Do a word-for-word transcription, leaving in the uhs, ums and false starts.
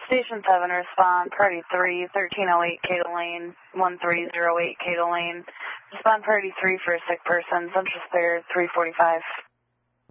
Station seven, respond, Party three, thirteen oh eight Cato Lane, one three oh eight Cato Lane. Respond Party three for a sick person, Central Spare, three forty-five.